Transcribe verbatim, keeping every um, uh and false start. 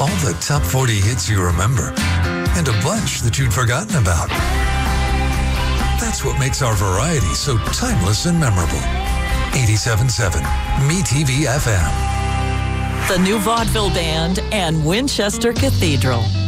all the top forty hits you remember, and a bunch that you'd forgotten about. That's what makes our variety so timeless and memorable. eighty-seven point seven MeTV F M. The new Vaudeville Band and Winchester Cathedral.